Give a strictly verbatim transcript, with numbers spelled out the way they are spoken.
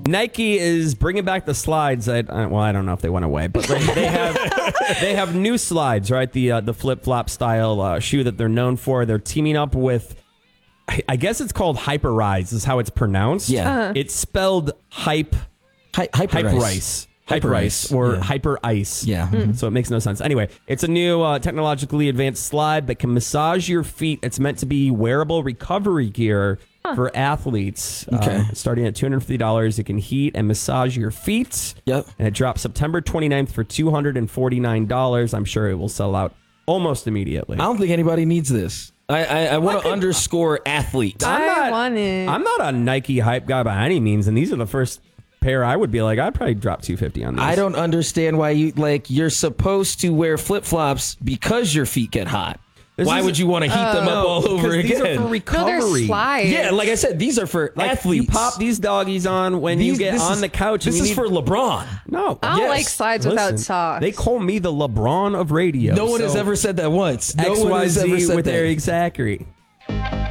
Nike is bringing back the slides. I, I, well, I don't know if they went away, but they, they have they have new slides, right? The uh, the flip flop style uh, shoe that they're known for. They're teaming up with, I, I guess it's called Hyper-Rise, is how it's pronounced. Yeah, Uh-huh. it's spelled hype, Hy- Hyper hyper Ice. rice, hyper rice, or yeah. hyper ice. Yeah. Mhm. So it makes no sense. Anyway, it's a new uh, technologically advanced slide that can massage your feet. It's meant to be wearable recovery gear. For athletes, Okay. uh, starting at two hundred fifty dollars, it can heat and massage your feet. Yep. And it drops September twenty-ninth for two hundred forty-nine dollars. I'm sure it will sell out almost immediately. I don't think anybody needs this. I I, I want to underscore athlete. I'm I not- want it. I'm not a Nike hype guy by any means, and these are the first pair I would be like, I'd probably drop two hundred fifty dollars on these. I don't understand why you like you're supposed to wear flip flops because your feet get hot. This Why is- would you want to heat them up all over because these again? are for no, recovery. they're slides. Yeah, like I said, these are for Like, athletes. you pop these doggies on when These- you get this on is- the couch. This and is you for need, LeBron. no. I don't Yes. like slides without Listen, socks. They call me the LeBron of radio. No one has so ever said that once. No X one Y has ever Z said with that. Eric Zachary.